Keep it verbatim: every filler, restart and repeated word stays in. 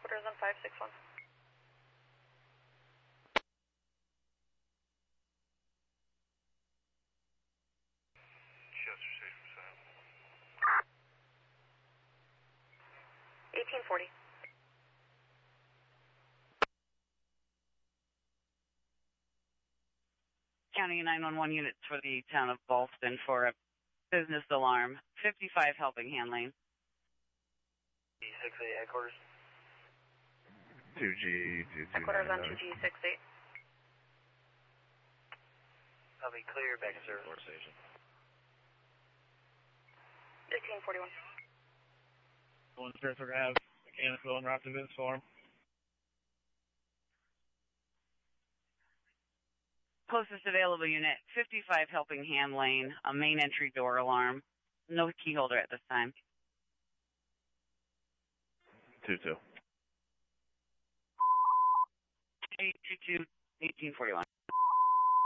headquarters on five six one. Chester Station seven. eighteen forty. County nine one one units for the town of Ballston for a business alarm. fifty-five helping hand lane. G six eight headquarters. two G two two Headquarters on nine two nine. G six eight. I'll be clear back to service station. eighteen forty-one. One first, we're going to have mechanical and route to this form. Closest available unit, fifty-five helping hand lane, a main entry door alarm. No key holder at this time. two two. eight two two, eighteen forty-one.